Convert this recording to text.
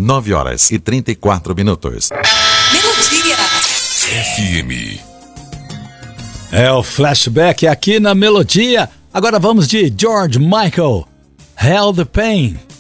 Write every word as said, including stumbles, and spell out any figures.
nove horas e trinta e quatro minutos. Melodia F M. É o flashback aqui na Melodia. Agora vamos de George Michael, Hell the Pain.